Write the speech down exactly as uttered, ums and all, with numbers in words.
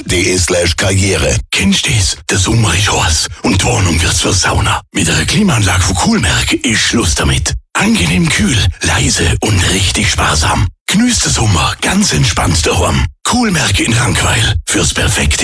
de slash karriere. Kennst du das? Der Sommer ist heiß und die Wohnung wird zur Sauna. Mit einer Klimaanlage von Coolmerk ist Schluss damit. Angenehm kühl, leise und richtig sparsam. Genießt den Sommer ganz entspannt daheim. Coolmerk in Rankweil. Fürs perfekte